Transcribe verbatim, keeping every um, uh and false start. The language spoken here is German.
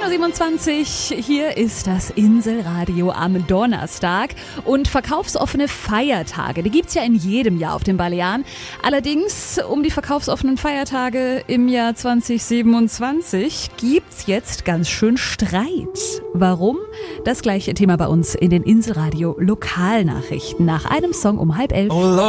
Uhr siebenundzwanzig, hier ist das Inselradio am Donnerstag und verkaufsoffene Feiertage, die gibt's ja in jedem Jahr auf den Balearen. Allerdings um die verkaufsoffenen Feiertage im Jahr zwanzig siebenundzwanzig gibt's jetzt ganz schön Streit. Warum? Das gleiche Thema bei uns in den Inselradio Lokalnachrichten nach einem Song um halb elf.